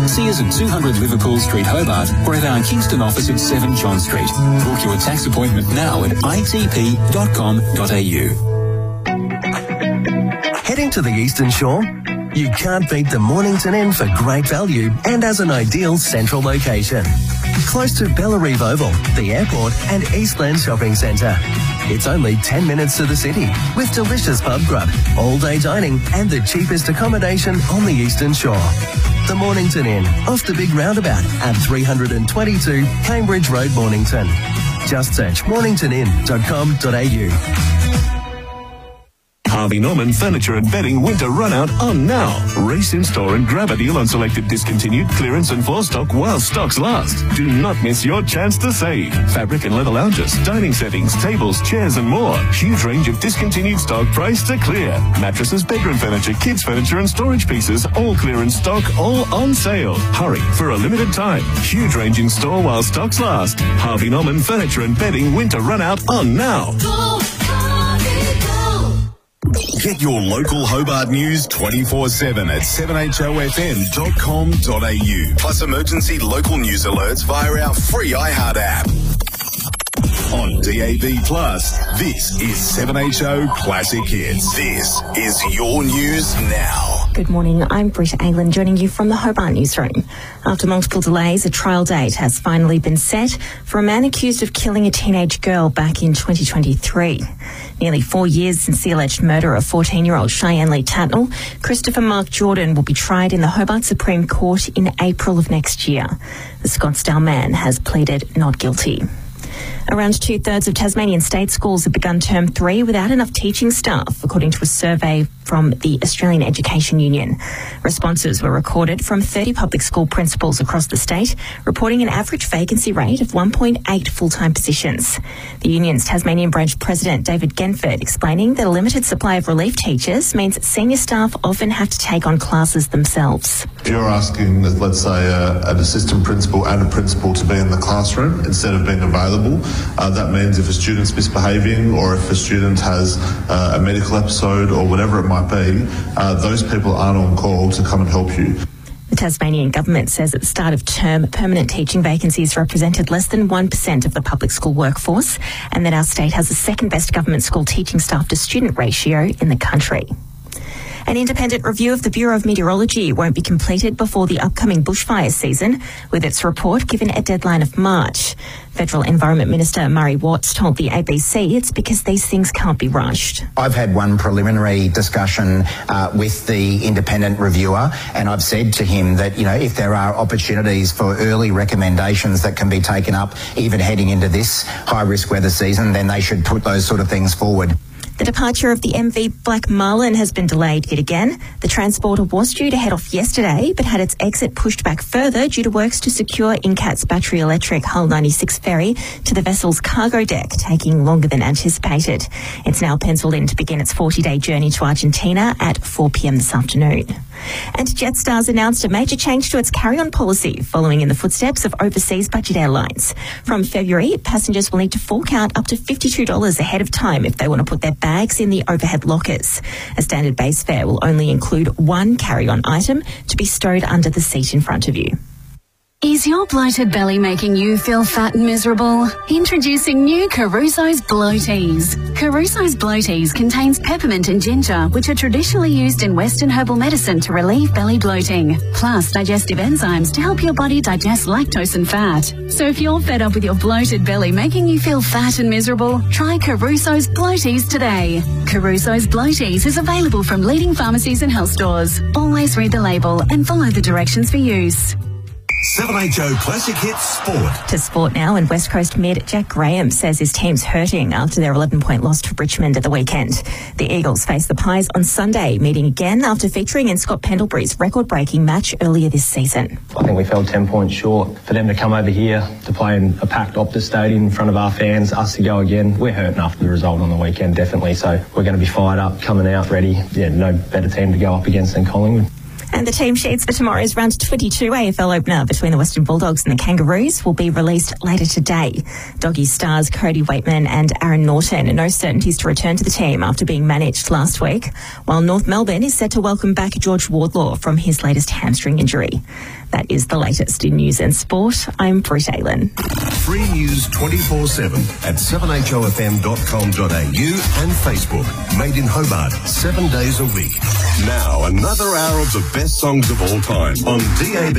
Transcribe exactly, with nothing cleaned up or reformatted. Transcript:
See us at two hundred Liverpool Street, Hobart, or at our Kingston office at seven John Street. Book your tax appointment now at I T P dot com dot A U. Heading to the Eastern Shore? You can't beat the Mornington Inn for great value and as an ideal central location. Close to Bellarive Oval, the airport and Eastland Shopping Centre. It's only ten minutes to the city with delicious pub grub, all-day dining and the cheapest accommodation on the Eastern Shore. The Mornington Inn, off the big roundabout at three twenty-two Cambridge Road, Mornington. Just search mornington inn dot com dot A U. Harvey Norman Furniture and Bedding Winter Runout on now. Race in store and grab a deal on selected discontinued clearance and floor stock while stocks last. Do not miss your chance to save. Fabric and leather lounges, dining settings, tables, chairs and more. Huge range of discontinued stock priced to clear. Mattresses, bedroom furniture, kids furniture and storage pieces, all clearance stock, all on sale. Hurry for a limited time. Huge range in store while stocks last. Harvey Norman Furniture and Bedding Winter Runout on now. Go, Harvey, go. Get your local Hobart news twenty-four seven at seven H O F M dot com dot A U. Plus emergency local news alerts via our free iHeart app. On D A B Plus, this is seven H O Classic Hits. This is your news now. Good morning, I'm Britta Aylan joining you from the Hobart newsroom. After multiple delays, a trial date has finally been set for a man accused of killing a teenage girl back in twenty twenty-three. Nearly four years since the alleged murder of fourteen-year-old Cheyenne Lee Tatnall, Christopher Mark Jordan will be tried in the Hobart Supreme Court in April of next year. The Scottsdale man has pleaded not guilty. Around two-thirds of Tasmanian state schools have begun term three without enough teaching staff, according to a survey from the Australian Education Union. Responses were recorded from thirty public school principals across the state, reporting an average vacancy rate of one point eight full-time positions. The union's Tasmanian branch president, David Genford, explaining that a limited supply of relief teachers means senior staff often have to take on classes themselves. If you're asking, let's say, uh, an assistant principal and a principal to be in the classroom instead of being available, uh, that means if a student's misbehaving or if a student has uh, a medical episode or whatever it might be, uh, those people aren't on call to come and help you. The Tasmanian government says at the start of term, permanent teaching vacancies represented less than one percent of the public school workforce, and that our state has the second best government school teaching staff to student ratio in the country. An independent review of the Bureau of Meteorology won't be completed before the upcoming bushfire season, with its report given a deadline of March. Federal Environment Minister Murray Watts told the A B C it's because these things can't be rushed. I've had one preliminary discussion uh, with the independent reviewer, and I've said to him that, you know, if there are opportunities for early recommendations that can be taken up even heading into this high-risk weather season, then they should put those sort of things forward. The departure of the M V Black Marlin has been delayed yet again. The transporter was due to head off yesterday, but had its exit pushed back further due to works to secure Incat's battery electric Hull ninety-six ferry to the vessel's cargo deck, taking longer than anticipated. It's now penciled in to begin its forty-day journey to Argentina at four p.m. this afternoon. And Jetstar's announced a major change to its carry-on policy, following in the footsteps of overseas budget airlines. From February, passengers will need to fork out up to fifty-two dollars ahead of time if they want to put their bags in the overhead lockers. A standard base fare will only include one carry-on item to be stowed under the seat in front of you. Is your bloated belly making you feel fat and miserable? Introducing new Caruso's Bloaties. Caruso's Bloaties contains peppermint and ginger, which are traditionally used in Western herbal medicine to relieve belly bloating, plus digestive enzymes to help your body digest lactose and fat. So if you're fed up with your bloated belly making you feel fat and miserable, try Caruso's Bloaties today. Caruso's Bloaties is available from leading pharmacies and health stores. Always read the label and follow the directions for use. seven H O Classic Hits Sport. To sport now, and West Coast mid Jack Graham says his team's hurting after their eleven-point loss to Richmond at the weekend. The Eagles face the Pies on Sunday, meeting again after featuring in Scott Pendlebury's record-breaking match earlier this season. I think we fell ten points short. For them to come over here to play in a packed Optus Stadium in front of our fans, us to go again, we're hurting after the result on the weekend, definitely. So we're going to be fired up, coming out ready. Yeah, no better team to go up against than Collingwood. And the team sheets for tomorrow's round twenty-two A F L opener between the Western Bulldogs and the Kangaroos will be released later today. Doggy stars Cody Waitman and Aaron Norton, no certainties to return to the team after being managed last week, while North Melbourne is set to welcome back George Wardlaw from his latest hamstring injury. That is the latest in news and sport. I'm Britt Aylan. Free news twenty-four seven at seven h o f m dot com dot a u and Facebook. Made in Hobart, seven days a week. Now, another hour of the best songs of all time on D A B.